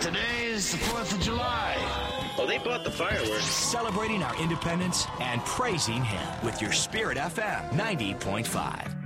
Today's the 4th of July. Oh, they bought the fireworks. Celebrating our independence and praising him with your Spirit FM 90.5.